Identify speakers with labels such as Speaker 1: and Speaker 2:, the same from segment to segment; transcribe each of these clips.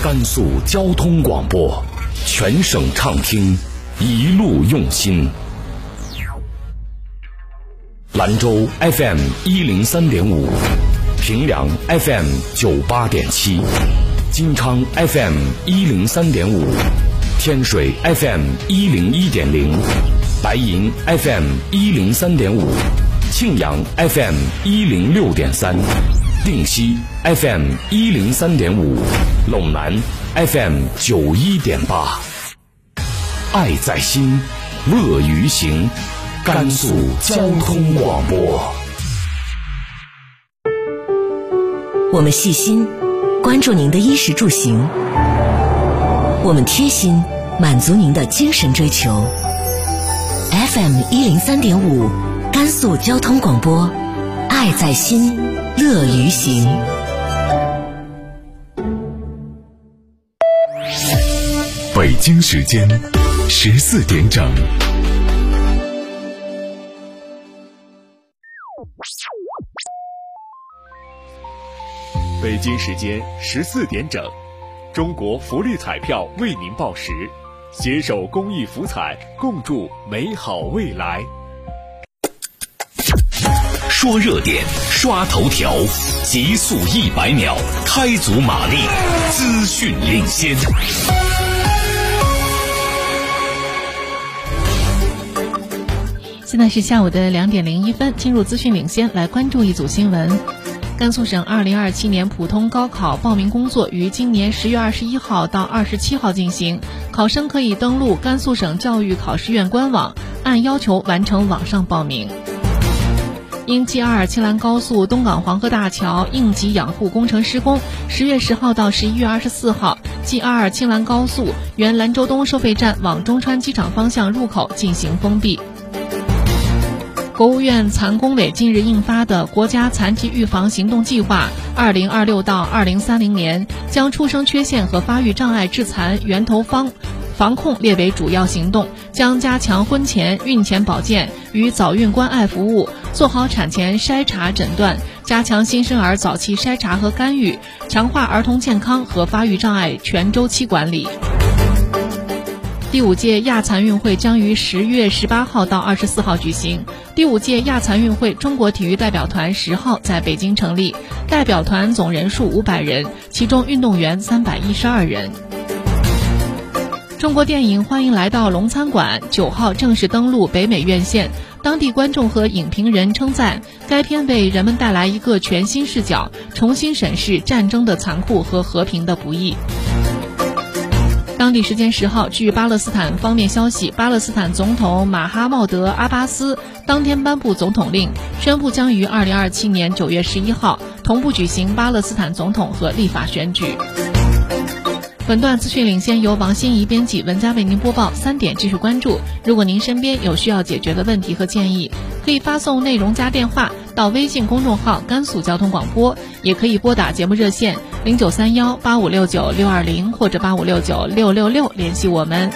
Speaker 1: 甘肃交通广播，全省畅听，一路用心。兰州 FM 103.5，平凉 FM 98.7，金昌 FM 103.5，天水 FM 101.0，白银 FM 103.5，庆阳 FM 106.3，定西 FM 103.5，陇南 FM 91.8。爱在心，乐于行。甘肃交通广播，
Speaker 2: 我们细心关注您的衣食住行，我们贴心满足您的精神追求。FM 103.5，甘肃交通广播，爱在心，乐于行。
Speaker 3: 北京时间14点整。
Speaker 4: 北京时间14点整，中国福利彩票为您报时，携手公益福彩，共筑美好未来。
Speaker 1: 说热点，刷头条，极速100秒，开足马力，资讯领先。
Speaker 5: 现在是下午的2点01分，进入资讯领先，来关注一组新闻。甘肃省2027年普通高考报名工作于今年10月21号到27号进行，考生可以登录甘肃省教育考试院官网，按要求完成网上报名。因 G2 青兰高速东港黄河大桥应急养护工程施工，10月10号到11月24号 G2 青兰高速原兰州东收费站往中川机场方向入口进行封闭。国务院残工委近日印发的国家残疾预防行动计划2026到2030年，将出生缺陷和发育障碍致残源头防控列为主要行动，将加强婚前、孕前保健与早孕关爱服务，做好产前筛查诊断，加强新生儿早期筛查和干预，强化儿童健康和发育障碍全周期管理。第5届亚残运会将于10月18号到24号举行。第5届亚残运会中国体育代表团10号在北京成立，代表团总人数500人，其中运动员312人。中国电影《欢迎来到龙餐馆》9号正式登陆北美院线，当地观众和影评人称赞该片为人们带来一个全新视角，重新审视战争的残酷和和平的不易。当地时间10号，据巴勒斯坦方面消息，巴勒斯坦总统马哈茂德·阿巴斯当天颁布总统令，宣布将于2027年9月11号同步举行巴勒斯坦总统和立法选举。本段资讯领先由王心怡编辑，文佳为您播报。3点继续关注。如果您身边有需要解决的问题和建议，可以发送内容加电话到微信公众号甘肃交通广播，也可以拨打节目热线09318569-620或者8569-666联系我们。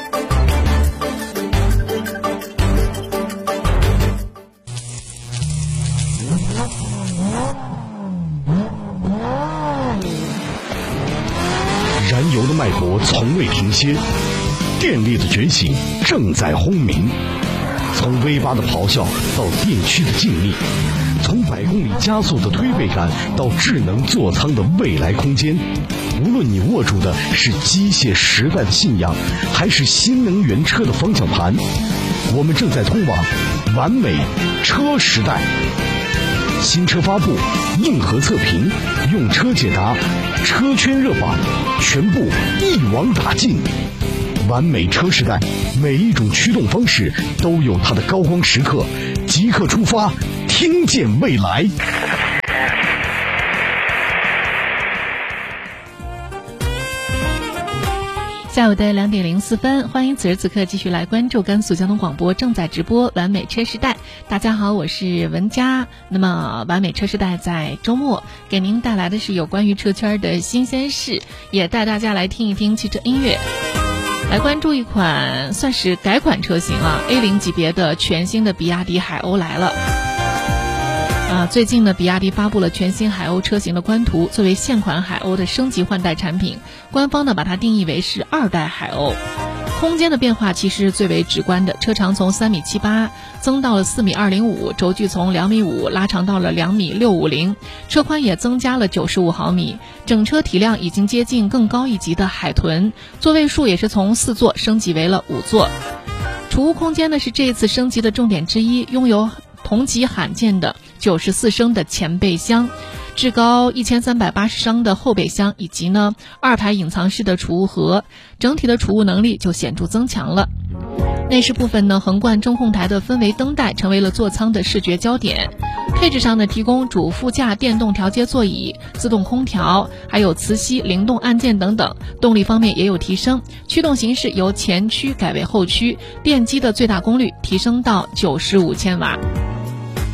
Speaker 6: 燃油的脉搏从未停歇，电力的觉醒正在轰鸣。从 V8 的咆哮到电驱的静谧，从100公里加速的推背感到智能座舱的未来空间，无论你握住的是机械时代的信仰，还是新能源车的方向盘，我们正在通往完美车时代。新车发布，硬核测评，用车解答，车圈热榜，全部一网打尽。完美车时代，每一种驱动方式都有它的高光时刻，即刻出发，听见未来。
Speaker 5: 下午的2点04分，欢迎此时此刻继续来关注甘肃交通广播正在直播完美车时代。大家好，我是文佳。那么完美车时代在周末给您带来的是有关于车圈的新鲜事，也带大家来听一听汽车音乐，来关注一款算是改款车型啊 A0 级别的全新的比亚迪海鸥来了。 最近呢，比亚迪发布了全新海鸥车型的官图，作为现款海鸥的升级换代产品，官方呢把它定义为是2代海鸥。空间的变化其实是最为直观的，车长从3.78米增到了4.205米，轴距从2.5米拉长到了2.650米，车宽也增加了95毫米，整车体量已经接近更高一级的海豚，座位数也是从4座升级为了5座。储物空间呢是这一次升级的重点之一，拥有同级罕见的94升的前备箱，至高1380升的后备箱，以及呢2排隐藏式的储物盒，整体的储物能力就显著增强了。内饰部分呢，横贯中控台的氛围灯带成为了座舱的视觉焦点。配置上呢，提供主副驾电动调节座椅、自动空调，还有磁吸灵动按键等等。动力方面也有提升，驱动形式由前驱改为后驱，电机的最大功率提升到95千瓦。